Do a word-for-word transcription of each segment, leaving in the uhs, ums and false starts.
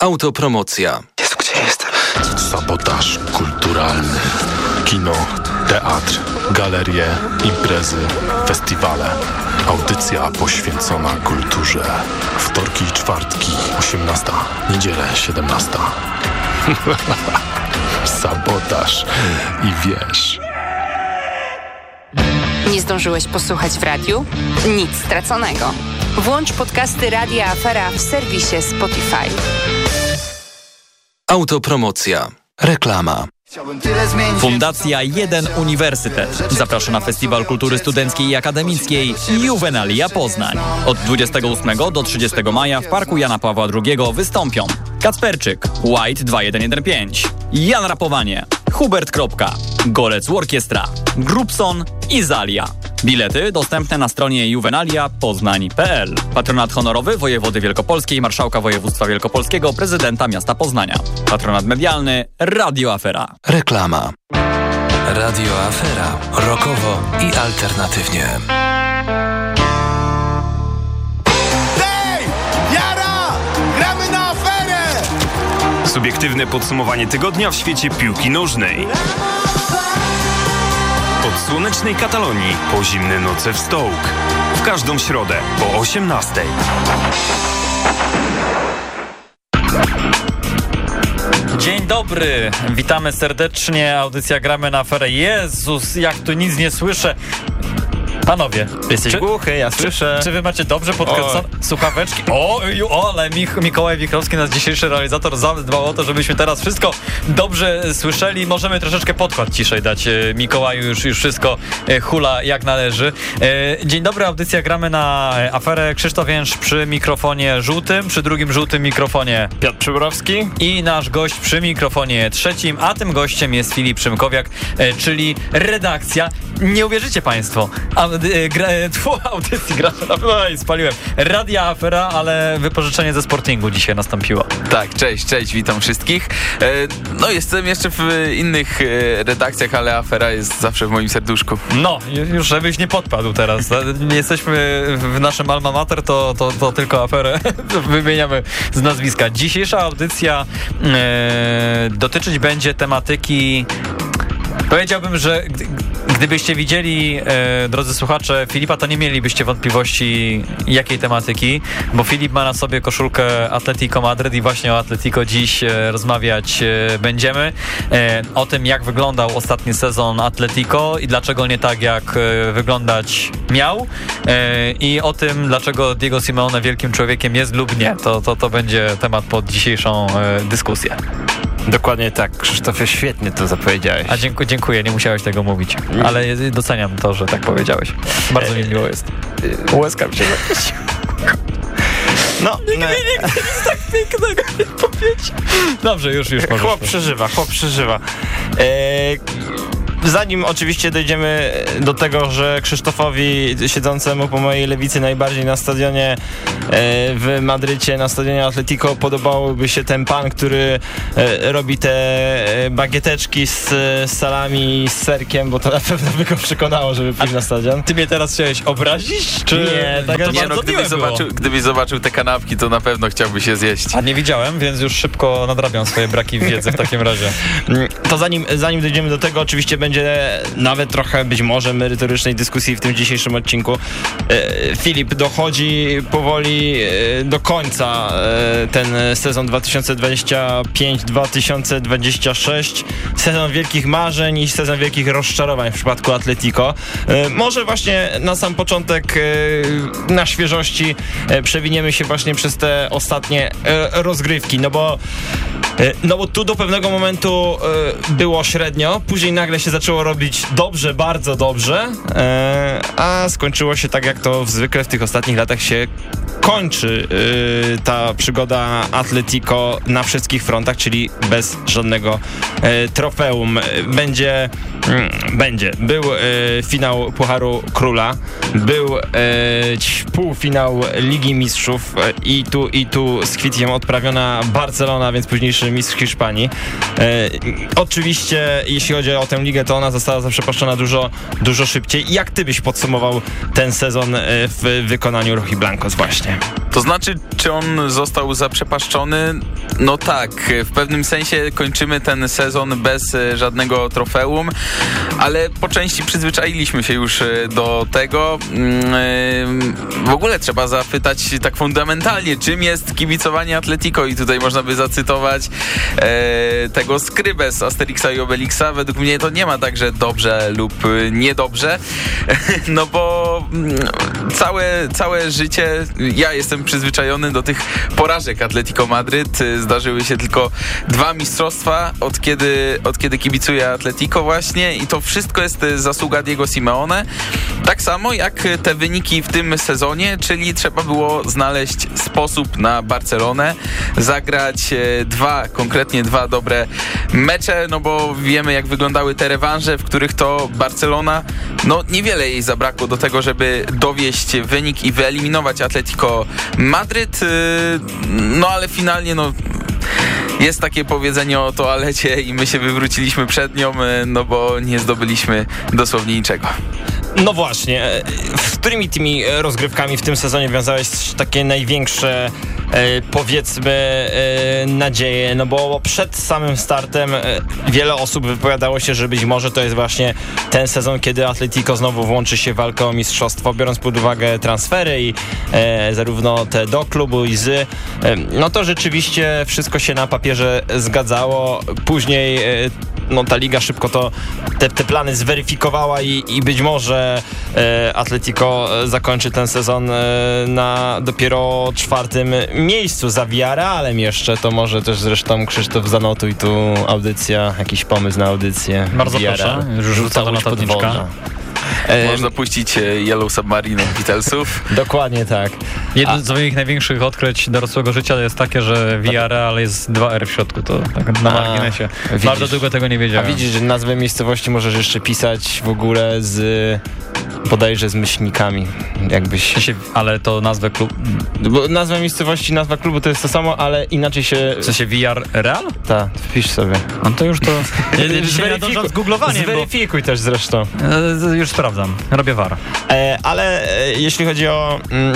Autopromocja. Jezu, gdzie jestem? Sabotaż kulturalny. Kino, teatr, galerie, imprezy, festiwale. Audycja poświęcona kulturze. Wtorki i czwartki, osiemnasta. Niedzielę, siedemnasta. Sabotaż i wiesz. Nie zdążyłeś posłuchać w radiu? Nic straconego. Włącz podcasty Radia Afera w serwisie Spotify. Autopromocja. Reklama. Fundacja jeden Uniwersytet zaprasza na Festiwal Kultury Studenckiej i Akademickiej Juvenalia Poznań. Od dwudziestego ósmego do trzydziestego maja w Parku Jana Pawła drugiego wystąpią Kacperczyk, White dwa jeden jeden pięć, Jan Rapowanie, Hubert Kropka, Golec Orkiestra, Grupson i Zalia. Bilety dostępne na stronie juvenalia poznań kropka p l. Patronat honorowy wojewody wielkopolskiej, marszałka województwa wielkopolskiego, prezydenta miasta Poznania. Patronat medialny Radio Afera. Reklama. Radio Afera. Rockowo i alternatywnie. Hej! Jara! Gramy na aferę! Subiektywne podsumowanie tygodnia w świecie piłki nożnej. Od słonecznej Katalonii po zimne noce w Stoke. W każdą środę po osiemnastej. Dzień dobry, witamy serdecznie, audycja Gramy na Aferę. Jezus, jak tu nic nie słyszę. Panowie, jesteś czy, głuchy, ja słyszę. Czy, czy wy macie dobrze podkręcone słuchaweczki? O, o, ale Mich- Mikołaj Wichrowski, nasz dzisiejszy realizator, zadbał o to, żebyśmy teraz wszystko dobrze słyszeli. Możemy troszeczkę podkład ciszej dać. Mikołaju już, już wszystko hula jak należy. Dzień dobry, audycja Gramy na Aferę. Krzysztof Jędrz przy mikrofonie żółtym, przy drugim żółtym mikrofonie Piotr Przyborowski i nasz gość przy mikrofonie trzecim, a tym gościem jest Filip Szymkowiak, czyli redakcja. Nie uwierzycie państwo, a, y, gra, tfu, audycji Gramy na Aferę, spaliłem. Radia Afera, ale wypożyczenie ze Sportingu dzisiaj nastąpiło. Tak, cześć, cześć, witam wszystkich. E, no jestem jeszcze w innych e, redakcjach, ale Afera jest zawsze w moim serduszku. No, już żebyś nie podpadł teraz. Nie jesteśmy w naszym alma mater, to, to, to tylko Aferę wymieniamy z nazwiska. Dzisiejsza audycja e, dotyczyć będzie tematyki. Powiedziałbym, że gdy, gdybyście widzieli, e, drodzy słuchacze, Filipa, to nie mielibyście wątpliwości jakiej tematyki, bo Filip ma na sobie koszulkę Atletico Madryt i właśnie o Atletico dziś e, rozmawiać e, będziemy. E, o tym, jak wyglądał ostatni sezon Atletico i dlaczego nie tak, jak e, wyglądać miał. E, I o tym, dlaczego Diego Simeone wielkim człowiekiem jest lub nie. To, to, to będzie temat pod dzisiejszą e, dyskusję. Dokładnie tak, Krzysztofie, świetnie to zapowiedziałeś. A dziękuję, dziękuję, nie musiałeś tego mówić, ale doceniam to, że tak powiedziałeś. Bardzo mi miło jest. Łezka mi się zakręciła. No, nigdy, no. nigdy nic tak pięknego nie powiedział. Dobrze, już, już możesz. Chłop przeżywa, chłop przeżywa. Eee... Zanim oczywiście dojdziemy do tego, że Krzysztofowi siedzącemu po mojej lewicy najbardziej na stadionie w Madrycie, na stadionie Atletico podobałby się ten pan, który robi te bagieteczki z salami i z serkiem, bo to na pewno by go przekonało, żeby pójść na stadion. Ty mnie teraz chciałeś obrazić? Czy... Nie, tak no, nie no, gdybyś zobaczył, gdybyś zobaczył te kanapki, to na pewno chciałby się zjeść. A nie widziałem, więc już szybko nadrabiam swoje braki wiedzy w takim razie. To zanim, zanim dojdziemy do tego, oczywiście będzie nawet trochę być może merytorycznej dyskusji w tym dzisiejszym odcinku. Filip, dochodzi powoli do końca ten sezon dwa tysiące dwudziesty piąty dwa tysiące dwudziesty szósty. Sezon wielkich marzeń i sezon wielkich rozczarowań w przypadku Atletico. Może właśnie na sam początek na świeżości przewiniemy się właśnie przez te ostatnie rozgrywki, no bo no bo tu do pewnego momentu było średnio, później nagle się zaczęło robić dobrze, bardzo dobrze, a skończyło się tak, jak to zwykle w tych ostatnich latach się kończy ta przygoda Atletico na wszystkich frontach, czyli bez żadnego trofeum. Będzie, będzie, był finał Pucharu Króla, był półfinał Ligi Mistrzów i tu, i tu z kwitkiem odprawiona Barcelona, więc późniejszy mistrz Hiszpanii. Oczywiście, jeśli chodzi o tę ligę, to ona została zaprzepaszczona dużo, dużo szybciej. Jak ty byś podsumował ten sezon w wykonaniu Rojiblancos właśnie? Madrycie. To znaczy, czy on został zaprzepaszczony? No tak, w pewnym sensie kończymy ten sezon bez żadnego trofeum, ale po części przyzwyczailiśmy się już do tego. W ogóle trzeba zapytać tak fundamentalnie, czym jest kibicowanie Atletico, i tutaj można by zacytować e, tego Skrybę z Asterixa i Obelixa. Według mnie to nie ma tak, że dobrze lub niedobrze, no bo całe, całe życie ja jestem przyzwyczajony do tych porażek Atletico Madryt. Zdarzyły się tylko dwa mistrzostwa od kiedy, od kiedy kibicuję Atletico właśnie, i to wszystko jest zasługa Diego Simeone. Tak samo jak te wyniki w tym sezonie, czyli trzeba było znaleźć sposób na Barcelonę, zagrać dwa, konkretnie dwa dobre mecze, no bo wiemy, jak wyglądały te rewanże, w których to Barcelona, no niewiele jej zabrakło do tego, żeby dowieść wynik i wyeliminować Atletico Madryt, no ale finalnie no jest takie powiedzenie o toalecie i my się wywróciliśmy przed nią, no bo nie zdobyliśmy dosłownie niczego. No właśnie, z którymi tymi rozgrywkami w tym sezonie wiązałeś takie największe, e, powiedzmy, e, nadzieje? No bo przed samym startem e, wiele osób wypowiadało się, że być może to jest właśnie ten sezon, kiedy Atletico znowu włączy się w walkę o mistrzostwo, biorąc pod uwagę transfery i e, zarówno te do klubu i z. E, no to rzeczywiście wszystko się na papierze zgadzało. Później e, no ta liga szybko to te, te plany zweryfikowała i, i być może e, Atletico zakończy ten sezon e, na dopiero czwartym miejscu za Villarrealem jeszcze. To może też zresztą Krzysztof zanotuj tu audycja, jakiś pomysł na audycję. Bardzo proszę, rzucam na tabliczkę. Można puścić Yellow Submarine Beatlesów. Dokładnie tak. Jedno z moich największych odkryć dorosłego życia jest takie, że Villarreal jest dwa R w środku, to tak na marginesie. Widzisz, bardzo długo tego nie wiedziałem. A widzisz, że nazwę miejscowości możesz jeszcze pisać w ogóle z bodajże z myślnikami, jakbyś... Ale to nazwę klubu... Bo nazwa miejscowości, nazwa klubu to jest to samo, ale inaczej się... W sensie Villarreal? Tak, wpisz sobie. No to już to... Nie, nie, dzisiaj nadążam z googlowaniem, Zweryfikuj bo... też zresztą. E, już sprawdzam, robię war. E, ale e, jeśli chodzi o... Mm,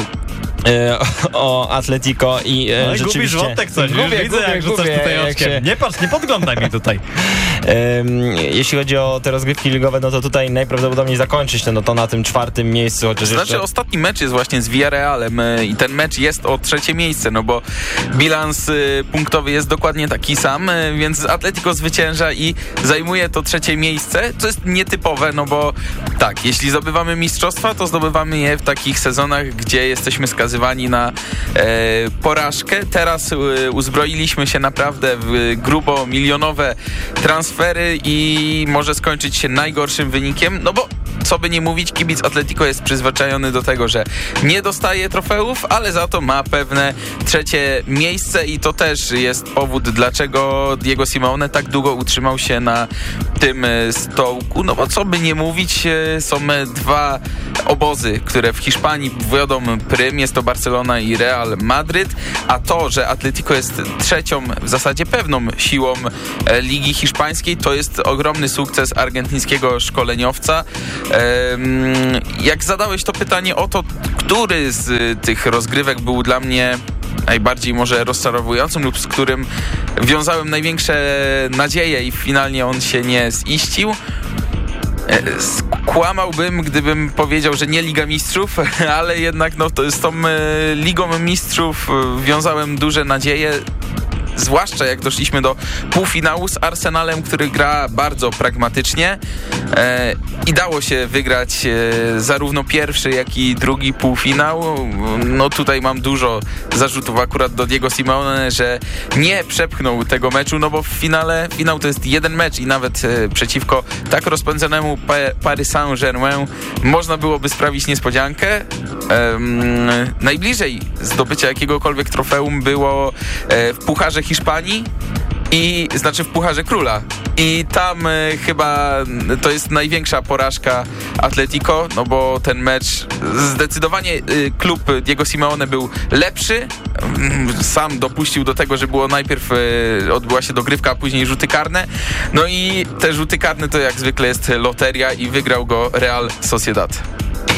o Atletico i e, no, rzeczywiście... gubisz wątek coś, gubię, już widzę, gubię, jak rzucasz gubię, tutaj oczkiem. Się... Nie patrz, nie podglądaj mi tutaj. Um, jeśli chodzi o te rozgrywki ligowe, no to tutaj najprawdopodobniej zakończyć no to na tym czwartym miejscu. Chociaż znaczy jeszcze... ostatni mecz jest właśnie z Villarrealem i ten mecz jest o trzecie miejsce, no bo bilans punktowy jest dokładnie taki sam, więc Atletico zwycięża i zajmuje to trzecie miejsce, co jest nietypowe, no bo tak, jeśli zdobywamy mistrzostwa, to zdobywamy je w takich sezonach, gdzie jesteśmy skazywani na e, porażkę. Teraz e, uzbroiliśmy się naprawdę w grubo milionowe transfery i może skończyć się najgorszym wynikiem, no bo co by nie mówić, kibic Atletico jest przyzwyczajony do tego, że nie dostaje trofeów, ale za to ma pewne trzecie miejsce i to też jest powód, dlaczego Diego Simeone tak długo utrzymał się na tym stołku, no bo co by nie mówić, są dwa obozy, które w Hiszpanii wiodą prym, jest to Barcelona i Real Madryt, a to, że Atletico jest trzecią, w zasadzie pewną siłą Ligi Hiszpańskiej, to jest ogromny sukces argentyńskiego szkoleniowca. Jak zadałeś to pytanie o to, który z tych rozgrywek był dla mnie najbardziej może rozczarowującym lub z którym wiązałem największe nadzieje i finalnie on się nie ziścił, skłamałbym, gdybym powiedział, że nie Liga Mistrzów, ale jednak no, to z tą Ligą Mistrzów wiązałem duże nadzieje. Zwłaszcza jak doszliśmy do półfinału z Arsenalem, który gra bardzo pragmatycznie e, i dało się wygrać e, zarówno pierwszy, jak i drugi półfinał. No tutaj mam dużo zarzutów akurat do Diego Simeone, że nie przepchnął tego meczu, no bo w finale, finał to jest jeden mecz i nawet e, przeciwko tak rozpędzonemu pa- Paris Saint-Germain można byłoby sprawić niespodziankę. E, m, najbliżej zdobycia jakiegokolwiek trofeum było e, w Pucharze Hiszpanii i znaczy w Pucharze Króla i tam y, chyba to jest największa porażka Atletico, no bo ten mecz zdecydowanie y, klub Diego Simeone był lepszy, y, sam dopuścił do tego, że było najpierw y, odbyła się dogrywka, a później rzuty karne, no i te rzuty karne to jak zwykle jest loteria i wygrał go Real Sociedad. No,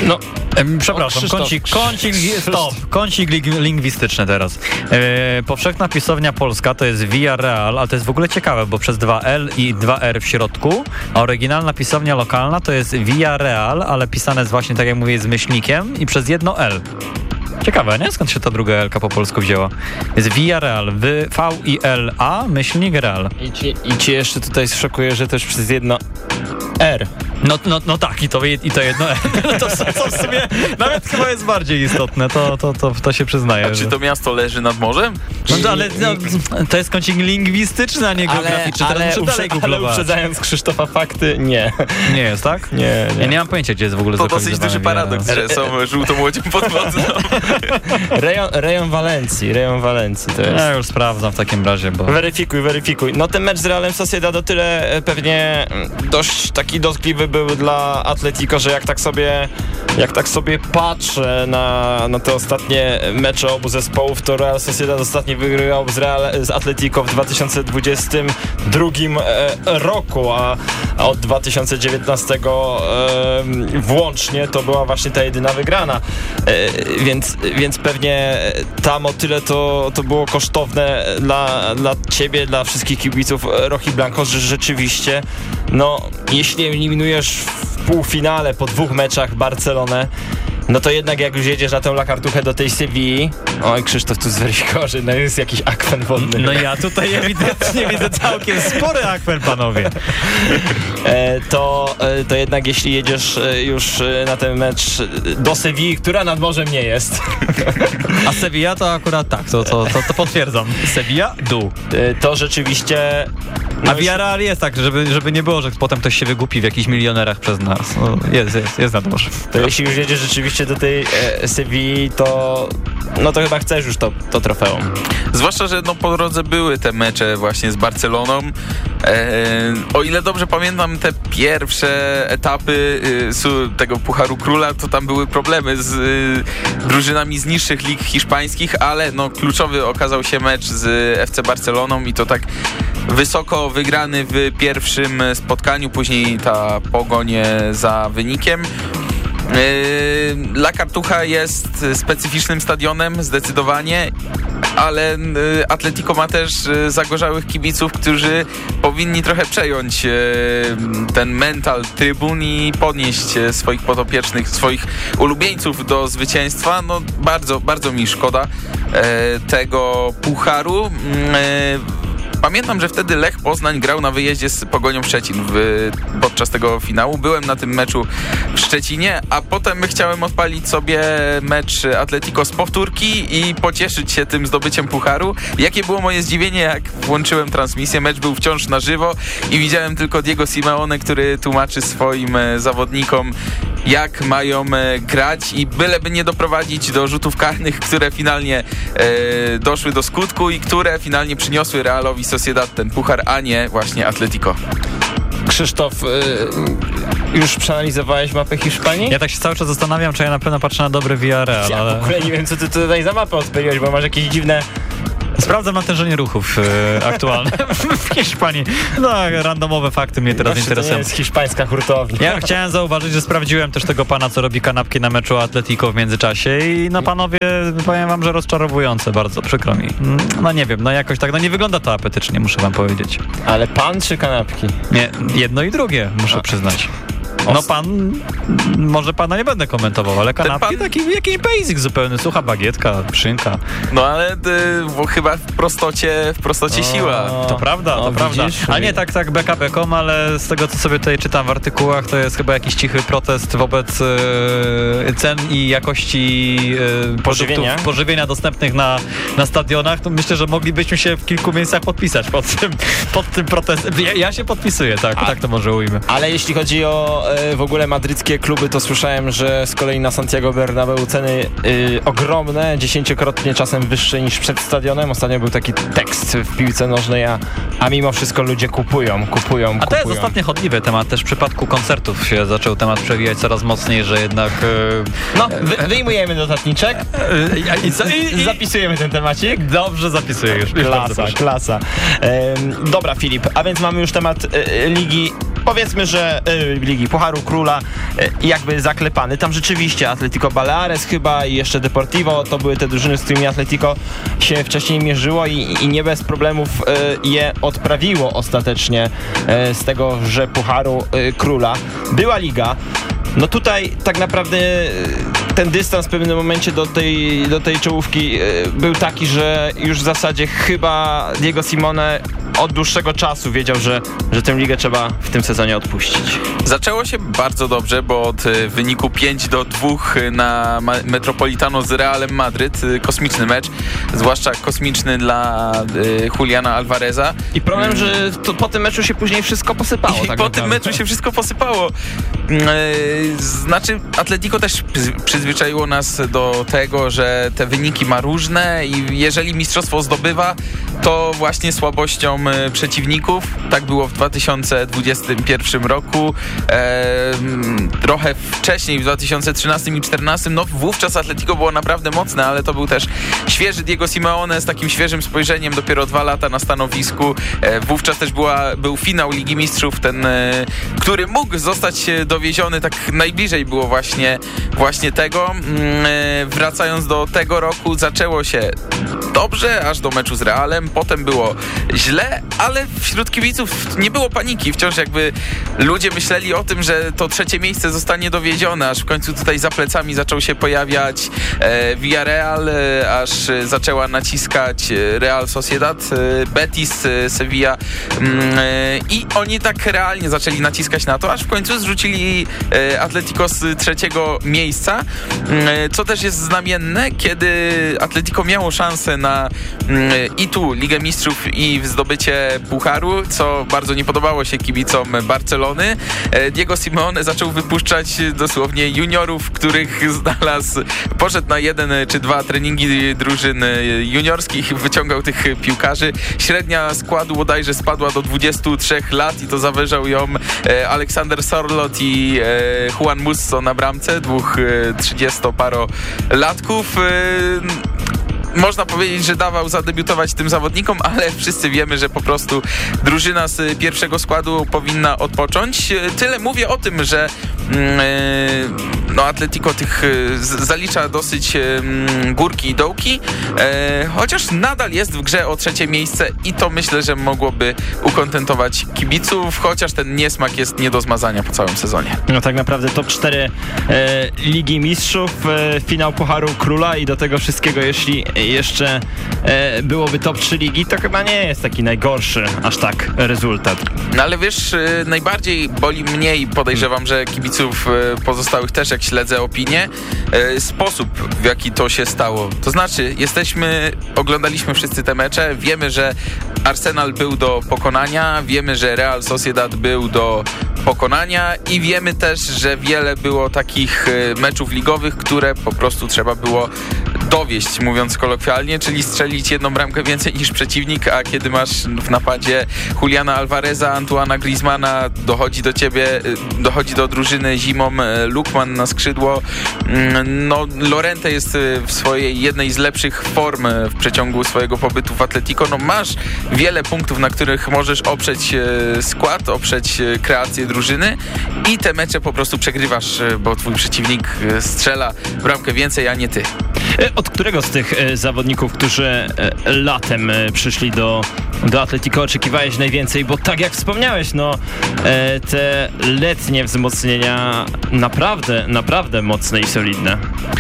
Przepraszam, Krzysztof. kącik, kącik, stop, kącik ling- lingwistyczny teraz. E, powszechna pisownia polska to jest Villarreal, ale to jest w ogóle ciekawe, bo przez dwa L i dwa R w środku, a oryginalna pisownia lokalna to jest Villarreal, ale pisane jest właśnie, tak jak mówię, z myślnikiem i przez jedno L. Ciekawe, nie? Skąd się ta druga L-ka po polsku wzięła? Jest Villarreal, V I L A, myślnik Real. I ci, I ci jeszcze tutaj szokuje, że też przez jedno R. No, no, no tak, i to, i to jedno R. To, to w sumie nawet chyba jest bardziej istotne, to, to, to, to się przyznaje. A czy to miasto leży nad morzem? No to, ale no, to jest kącik lingwistyczny, a nie geograficzny. Ale, Teraz ale, muszę dalej ale googlować. uprzedzając Krzysztofa fakty, nie. Nie jest, tak? Nie, nie. Ja nie mam pojęcia, gdzie jest w ogóle To dosyć zlokalizowany duży paradoks, Villarreal. że są żółtą łodzią podwodną. Rejon, rejon Walencji, rejon Walencji to jest. Ja już sprawdzam w takim razie, bo... Weryfikuj, weryfikuj. No ten mecz z Realem Sociedad o tyle e, pewnie dość taki dotkliwy był dla Atletico, że jak tak sobie jak tak sobie patrzę na, na te ostatnie mecze obu zespołów, to Real Sociedad ostatnio wygrał z, Real, z Atletico w dwa tysiące dwudziestym drugim e, roku, a, a od dwa tysiące dziewiętnastego e, włącznie to była właśnie ta jedyna wygrana. E, więc, więc pewnie tam o tyle to, to było kosztowne dla, dla ciebie, dla wszystkich kibiców Rojiblancos, że rzeczywiście, no, jeśli eliminujesz w półfinale po dwóch meczach Barcelonę, no to jednak jak już jedziesz na tę lakartuchę do tej Sewilli, oj, Krzysztof tu zweryfikował, że no jest jakiś akwen wodny. No ja tutaj ewidentnie widzę całkiem spory akwen, panowie. E, to, e, to jednak jeśli jedziesz e, już e, na ten mecz do Sewilli, która nad morzem nie jest. A Sevilla to akurat tak, to, to, to, to potwierdzam. Sevilla, dół. E, to rzeczywiście... A Villarreal jest tak, żeby, żeby nie było, że potem ktoś się wygupi w jakichś milionerach przez nas. No, jest, jest, jest nad morzem. To jeśli już jedziesz rzeczywiście do tej e, Sewilli, to no to chyba chcesz już to, to trofeum. Zwłaszcza, że no po drodze były te mecze właśnie z Barceloną. E, o ile dobrze pamiętam te pierwsze etapy e, su, tego Pucharu Króla, to tam były problemy z e, drużynami z niższych lig hiszpańskich, ale no kluczowy okazał się mecz z F C Barceloną i to tak wysoko wygrany w pierwszym spotkaniu, później ta pogoń za wynikiem. La Cartuja jest specyficznym stadionem, zdecydowanie, ale Atletico ma też zagorzałych kibiców, którzy powinni trochę przejąć ten mental trybun i podnieść swoich podopiecznych, swoich ulubieńców do zwycięstwa. No bardzo, bardzo mi szkoda tego pucharu. Pamiętam, że wtedy Lech Poznań grał na wyjeździe z Pogonią Szczecin w, podczas tego finału. Byłem na tym meczu w Szczecinie, a potem chciałem odpalić sobie mecz Atletico z powtórki i pocieszyć się tym zdobyciem pucharu. Jakie było moje zdziwienie, jak włączyłem transmisję. Mecz był wciąż na żywo i widziałem tylko Diego Simeone, który tłumaczy swoim zawodnikom, jak mają grać i byleby nie doprowadzić do rzutów karnych, które finalnie e, doszły do skutku i które finalnie przyniosły Realowi Sociedad ten puchar, a nie właśnie Atletico. Krzysztof, y, już przeanalizowałeś mapę Hiszpanii? Ja tak się cały czas zastanawiam, czy ja na pewno patrzę na dobry Villarreal, Ja ale... w ogóle nie wiem, co ty tutaj za mapę odpaliłeś, bo masz jakieś dziwne... Sprawdzam natężenie ruchów e, aktualne w Hiszpanii. No, randomowe fakty mnie teraz Właśnie interesują. To nie jest hiszpańska hurtownia. Ja chciałem zauważyć, że sprawdziłem też tego pana, co robi kanapki na meczu Atletico w międzyczasie i no panowie, powiem wam, że rozczarowujące bardzo, przykro mi. No nie wiem, no jakoś tak, no nie wygląda to apetycznie, muszę wam powiedzieć. Ale pan czy kanapki? Nie, jedno i drugie, muszę A. przyznać. No pan, może pana nie będę komentował, ale kanapki pan... taki jakiś basic zupełny, sucha bagietka, szynka. No ale y, bo chyba w prostocie, w prostocie o, siła. To prawda, to o, prawda. Widzisz? A nie tak, tak beka beką, ale z tego, co sobie tutaj czytam w artykułach, to jest chyba jakiś cichy protest wobec y, cen i jakości y, pożywienia. produktów, pożywienia dostępnych na, na stadionach. To myślę, że moglibyśmy się w kilku miejscach podpisać pod tym, pod tym protestem. Ja, ja się podpisuję, tak, A, tak to może ujmę. Ale jeśli chodzi o w ogóle madryckie kluby, to słyszałem, że z kolei na Santiago Bernabeu ceny y, ogromne, dziesięciokrotnie czasem wyższe niż przed stadionem. Ostatnio był taki tekst w piłce nożnej, a, a mimo wszystko ludzie kupują, kupują, A kupują. to jest ostatnio chodliwy temat. Też w przypadku koncertów się zaczął temat przewijać coraz mocniej, że jednak... Y, no, wy, wyjmujemy notatniczek y, y, y, i zapisujemy ten temacik. Dobrze, zapisuję już. Klasa, klasa. Ym, dobra, Filip, a więc mamy już temat y, Ligi powiedzmy, że y, Ligi Pucharu Króla y, jakby zaklepany. Tam rzeczywiście Atletico Baleares chyba i jeszcze Deportivo to były te drużyny, z którymi Atletico się wcześniej mierzyło i, i nie bez problemów y, je odprawiło ostatecznie y, z tego, że Pucharu y, Króla. Była liga. No tutaj tak naprawdę ten dystans w pewnym momencie do tej, do tej czołówki był taki, że już w zasadzie chyba Diego Simone od dłuższego czasu wiedział, że, że tę ligę trzeba w tym sezonie odpuścić. Zaczęło się bardzo dobrze, bo od wyniku pięć do dwóch na Metropolitano z Realem Madryt, kosmiczny mecz, zwłaszcza kosmiczny dla Juliana Alvareza. I problem, hmm. że to po tym meczu się później wszystko posypało. I tak po naprawdę. tym meczu się wszystko posypało. Znaczy Atletico też przyzwyczaiło nas do tego, że te wyniki ma różne i jeżeli mistrzostwo zdobywa, to właśnie słabością przeciwników. Tak było w dwa tysiące dwudziestym pierwszym roku. E, trochę wcześniej, w dwa tysiące trzynastym i dwa tysiące czternastym. No wówczas Atletico było naprawdę mocne, ale to był też świeży Diego Simeone z takim świeżym spojrzeniem, dopiero dwa lata na stanowisku. E, wówczas też była, był finał Ligi Mistrzów, ten, e, który mógł zostać dowieziony, tak najbliżej było właśnie, właśnie tego. E, wracając do tego roku, zaczęło się dobrze, aż do meczu z Realem. Potem było źle, ale wśród kibiców nie było paniki. Wciąż jakby ludzie myśleli o tym, że to trzecie miejsce zostanie dowiezione, aż w końcu tutaj za plecami zaczął się pojawiać e, Villarreal, e, aż zaczęła naciskać Real Sociedad, e, Betis, e, Sevilla mm, e, i oni tak realnie zaczęli naciskać na to, aż w końcu zrzucili e, Atletico z trzeciego miejsca, e, co też jest znamienne, kiedy Atletico miało szansę na e, i tu Ligę Mistrzów i w zdobycie Pucharu, co bardzo nie podobało się kibicom Barcelony. Diego Simeone zaczął wypuszczać dosłownie juniorów, których znalazł, poszedł na jeden czy dwa treningi drużyn juniorskich, wyciągał tych piłkarzy. Średnia składu bodajże spadła do dwudziestu trzech lat i to zawyżał ją Aleksander Sorloth i Juan Musso na bramce, dwóch trzydziestoparolatków. Można powiedzieć, że dawał zadebiutować tym zawodnikom, ale wszyscy wiemy, że po prostu drużyna z pierwszego składu powinna odpocząć. Tyle mówię o tym, że no Atletico tych zalicza dosyć górki i dołki, chociaż nadal jest w grze o trzecie miejsce i to myślę, że mogłoby ukontentować kibiców, chociaż ten niesmak jest nie do zmazania po całym sezonie. No tak naprawdę top cztery e, Ligi Mistrzów, e, finał Pucharu Króla i do tego wszystkiego, jeśli jeszcze e, byłoby top trzy ligi, to chyba nie jest taki najgorszy aż tak rezultat. No ale wiesz, e, najbardziej boli mnie i podejrzewam, że kibiców e, pozostałych też, jak śledzę opinię, e, sposób, w jaki to się stało. To znaczy, jesteśmy, oglądaliśmy wszyscy te mecze, wiemy, że Arsenal był do pokonania, wiemy, że Real Sociedad był do pokonania i wiemy też, że wiele było takich meczów ligowych, które po prostu trzeba było dowieść, mówiąc kolokwialnie, czyli strzelić jedną bramkę więcej niż przeciwnik, a kiedy masz w napadzie Juliana Alvareza, Antoana Griezmana, dochodzi do ciebie, dochodzi do drużyny zimą Lukman na skrzydło. No, Llorente jest w swojej jednej z lepszych form w przeciągu swojego pobytu w Atletico. No, masz wiele punktów, na których możesz oprzeć skład, oprzeć kreację drużyny i te mecze po prostu przegrywasz, bo twój przeciwnik strzela bramkę więcej, a nie ty. Od którego z tych zawodników, którzy latem przyszli do, do Atletico, oczekiwałeś najwięcej? Bo tak jak wspomniałeś, no te letnie wzmocnienia naprawdę, naprawdę mocne i solidne.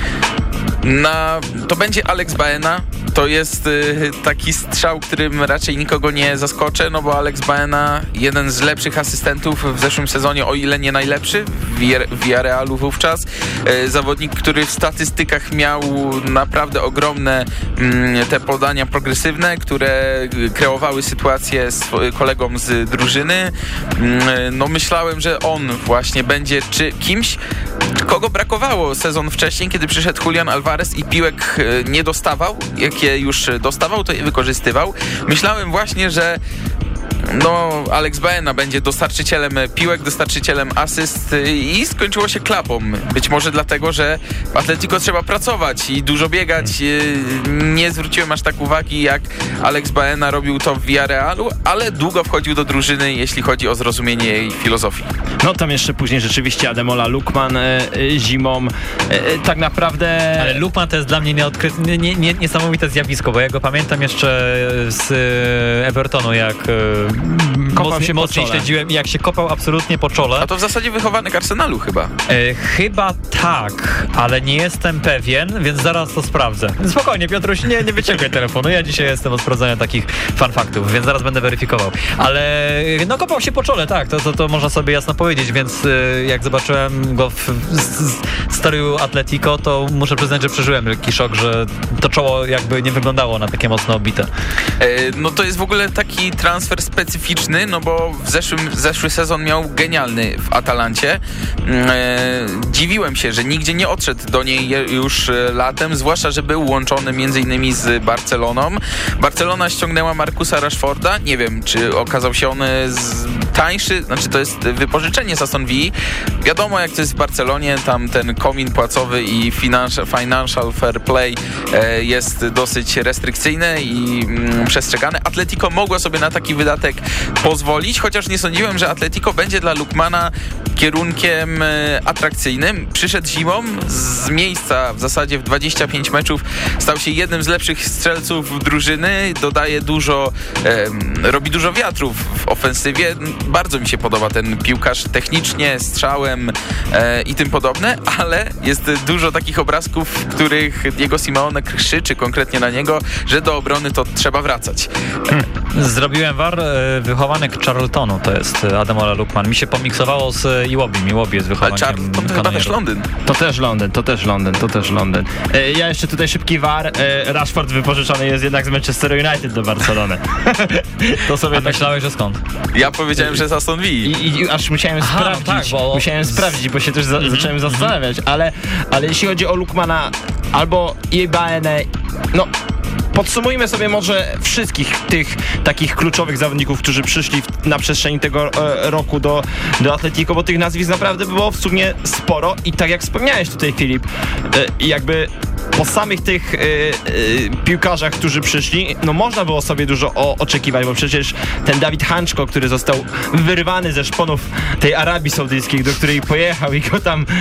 Na, to będzie Alex Baena. To jest y, taki strzał, którym raczej nikogo nie zaskoczę, no bo Alex Baena, jeden z lepszych asystentów w zeszłym sezonie, o ile nie najlepszy w Villarrealu wówczas. Y, zawodnik, który w statystykach miał naprawdę ogromne y, te podania progresywne, które kreowały sytuację z kolegom z drużyny. Y, no myślałem, że on właśnie będzie czy kimś, kogo brakowało sezon wcześniej, kiedy przyszedł Julian Alvarez i piłek y, nie dostawał, jakie już dostawał, to je wykorzystywał. Myślałem właśnie, że no, Alex Baena będzie dostarczycielem piłek, dostarczycielem asyst i skończyło się klapą. Być może dlatego, że w Atletico trzeba pracować i dużo biegać. Nie zwróciłem aż tak uwagi, jak Alex Baena robił to w Villarrealu, ale długo wchodził do drużyny, jeśli chodzi o zrozumienie jej filozofii. No tam jeszcze później rzeczywiście Ademola Lookman e, e, zimą. E, tak naprawdę... Ale Lookman to jest dla mnie nieodkryte, nie, nie, nie, niesamowite zjawisko, bo ja go pamiętam jeszcze z Evertonu, jak kopał mocniej, się po mocniej czole. śledziłem, jak się kopał absolutnie po czole. A to w zasadzie wychowanek Arsenalu chyba. E, chyba tak, ale nie jestem pewien, więc zaraz to sprawdzę. Spokojnie, Piotruś, nie, nie wyciągaj telefonu. Ja dzisiaj jestem od sprawdzania takich fun faktów, więc zaraz będę weryfikował. Ale no kopał się po czole, tak, to, to, to można sobie jasno powiedzieć, więc e, jak zobaczyłem go w, w storyju Atletico, to muszę przyznać, że przeżyłem lekki szok, że to czoło jakby nie wyglądało na takie mocno obite. E, no to jest w ogóle taki transfer specyficzny, no bo w zeszłym, zeszły sezon miał genialny w Atalancie. E, dziwiłem się, że nigdzie nie odszedł do niej już latem, zwłaszcza, że był łączony między innymi z Barceloną. Barcelona ściągnęła Marcusa Rashforda. Nie wiem, czy okazał się on z tańszy, znaczy to jest wypożyczenie z Aston Villa. Wiadomo, jak to jest w Barcelonie, tam ten komin płacowy i financial, financial fair play e, jest dosyć restrykcyjny i mm, przestrzegany. Atletico mogło sobie na taki wydatek pozwolić, chociaż nie sądziłem, że Atletico będzie dla Lookmana kierunkiem e, atrakcyjnym. Przyszedł zimą z miejsca w zasadzie w dwadzieścia pięć meczów, stał się jednym z lepszych strzelców drużyny, dodaje dużo, e, robi dużo wiatrów w ofensywie. Bardzo mi się podoba ten piłkarz technicznie, strzałem e, i tym podobne, ale jest dużo takich obrazków, w których Diego Simeone krzyczy konkretnie na niego, że do obrony to trzeba wracać. Hmm. Zrobiłem war, wychowanek Charltonu, to jest Ademola Lookman. Mi się pomiksowało z Iwobi. Iwobi jest wychowankiem. Ale Charlton to chyba też Londyn. To też Londyn, to też Londyn, to też Londyn. E, ja jeszcze tutaj szybki war. E, Rashford wypożyczony jest jednak z Manchester United do Barcelony. To sobie A myślałeś, że skąd? Ja powiedziałem, że z Aston Villa. I, i aż musiałem Aha, sprawdzić, tak, bo... musiałem sprawdzić, bo się też za, mm-hmm. zacząłem zastanawiać, ale, ale jeśli chodzi o Lookmana albo Baenę, no podsumujmy sobie może wszystkich tych takich kluczowych zawodników, którzy przyszli w, na przestrzeni tego e, roku do, do Atletico, bo tych nazwisk naprawdę było w sumie sporo i tak jak wspomniałeś tutaj, Filip, e, jakby po samych tych e, e, piłkarzach, którzy przyszli, no można było sobie dużo o, oczekiwać, bo przecież ten Dawid Hanczko, który został wyrwany ze szponów tej Arabii Saudyjskiej, do której pojechał i go tam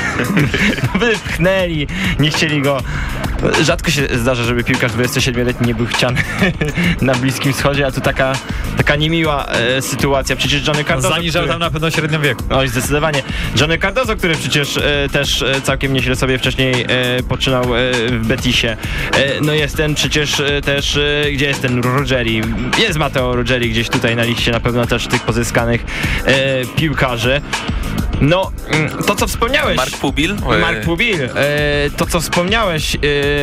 wypchnęli, nie chcieli go. Rzadko się zdarza, żeby piłkarz dwudziestosiedmioletni nie był chciany na Bliskim Wschodzie, a tu taka, taka niemiła e, sytuacja. Przecież Johnny Cardozo, Zaniżał który... tam na pewno średnią wieku. Oj, zdecydowanie. Johnny Cardozo, który przecież e, też e, całkiem nieźle sobie wcześniej e, poczynał e, w Betisie. E, no jest ten przecież e, też, e, gdzie jest ten Ruggeri? Jest Matteo Ruggeri gdzieś tutaj na liście na pewno też tych pozyskanych e, piłkarzy. No, to co wspomniałeś... Mark Pubil. Mark Pubil. E, to co wspomniałeś, e,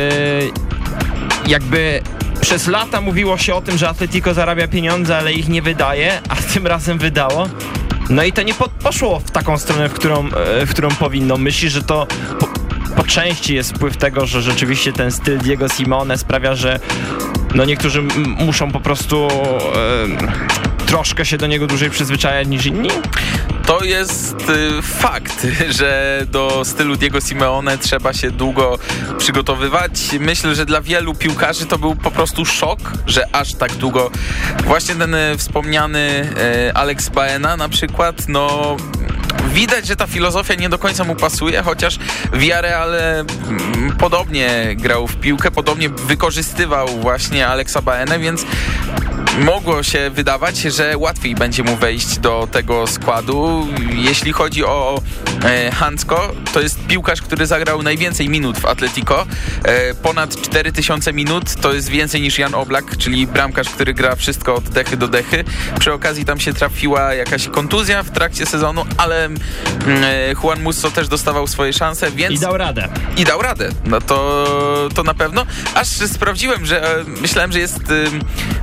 jakby przez lata mówiło się o tym, że Atletico zarabia pieniądze, ale ich nie wydaje, a tym razem wydało. No i to nie po, poszło w taką stronę, w którą, e, w którą powinno. Myślisz, że to po, po części jest wpływ tego, że rzeczywiście ten styl Diego Simeone sprawia, że no niektórzy m- muszą po prostu e, troszkę się do niego dłużej przyzwyczajać niż inni? To jest y, fakt, że do stylu Diego Simeone trzeba się długo przygotowywać. Myślę, że dla wielu piłkarzy to był po prostu szok, że aż tak długo. Właśnie ten y, wspomniany y, Alex Baena na przykład, no... Widać, że ta filozofia nie do końca mu pasuje, chociaż Villarreal mm, podobnie grał w piłkę, podobnie wykorzystywał właśnie Alexa Baenę, więc mogło się wydawać, że łatwiej będzie mu wejść do tego składu. Jeśli chodzi o e, Hansko, to jest piłkarz, który zagrał najwięcej minut w Atletico. E, ponad cztery tysiące minut, to jest więcej niż Jan Oblak, czyli bramkarz, który gra wszystko od dechy do dechy. Przy okazji tam się trafiła jakaś kontuzja w trakcie sezonu, ale e, Juan Musso też dostawał swoje szanse, więc... I dał radę. I dał radę. No to, to na pewno. Aż sprawdziłem, że e, myślałem, że jest e, młodszym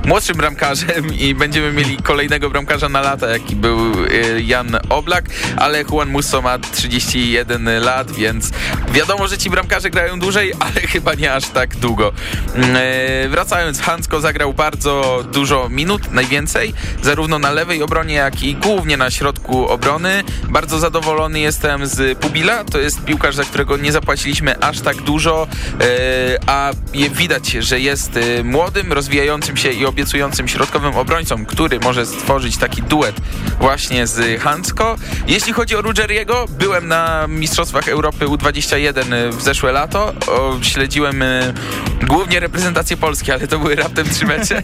bramkarzem i będziemy mieli kolejnego bramkarza na lata, jaki był Jan Oblak, ale Juan Musso ma trzydzieści jeden lat, więc wiadomo, że ci bramkarze grają dłużej, ale chyba nie aż tak długo. Yy, wracając, Hansko zagrał bardzo dużo minut, najwięcej, zarówno na lewej obronie, jak i głównie na środku obrony. Bardzo zadowolony jestem z Pubila, to jest piłkarz, za którego nie zapłaciliśmy aż tak dużo, yy, a widać, że jest yy, młodym, rozwijającym się i obiecującym środkowym obrońcą, który może stworzyć taki duet właśnie z Hansko. Jeśli chodzi o Ruggeriego, byłem na Mistrzostwach Europy U dwadzieścia jeden w zeszłe lato. O, śledziłem y, głównie reprezentację Polski, ale to były raptem trzy mecze.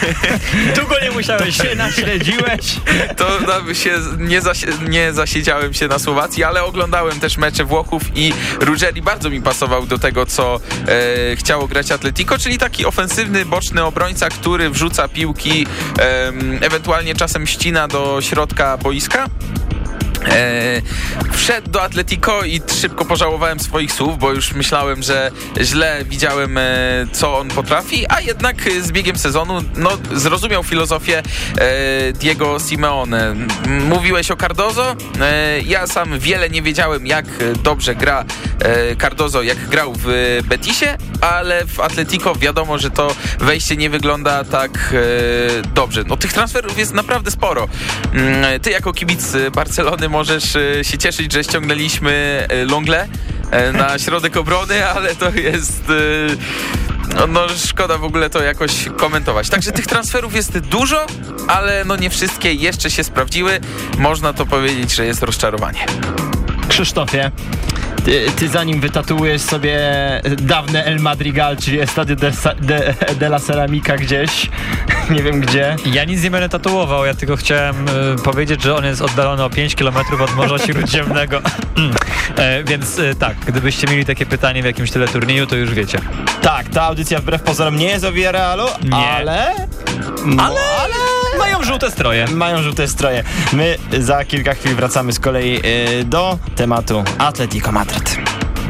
Długo nie musiałeś się naśledziłeś. To no, się nie, zasie- nie zasiedziałem się na Słowacji, ale oglądałem też mecze Włochów i Ruggeri bardzo mi pasował do tego, co e, chciało grać Atletico, czyli taki ofensywny, boczny obrońca, który wrzuca piłki, e, ewentualnie czasem ścina do środka boiska. Eee, wszedł do Atletico i szybko pożałowałem swoich słów, bo już myślałem, że źle widziałem, e, co on potrafi, a jednak z biegiem sezonu no, zrozumiał filozofię e, Diego Simeone. Mówiłeś o Cardozo, e, ja sam wiele nie wiedziałem, jak dobrze gra e, Cardozo, jak grał w Betisie, ale w Atletico wiadomo, że to wejście nie wygląda tak e, dobrze. No tych transferów jest naprawdę sporo. E, ty jako kibic Barcelony możesz e, się cieszyć, że ściągnęliśmy e, Longle e, na środek obrony, ale to jest... E, no, no szkoda w ogóle to jakoś komentować. Także tych transferów jest dużo, ale no nie wszystkie jeszcze się sprawdziły. Można to powiedzieć, że jest rozczarowanie. Krzysztofie, ty, ty zanim wytatuujesz sobie dawne El Madrigal, czyli Estadio de, de, de la Ceramica gdzieś, nie wiem gdzie. Ja nic nie będę tatuował, ja tylko chciałem y, powiedzieć, że on jest oddalony o pięć kilometrów od Morza Śródziemnego. e, więc y, tak, gdybyście mieli takie pytanie w jakimś teleturnieju, to już wiecie. Tak, ta audycja wbrew pozorom nie jest o Villarrealu, Nie. ale... Ale, ale mają żółte stroje. Mają żółte stroje. My za kilka chwil wracamy z kolei y, do tematu Atletico Madryt.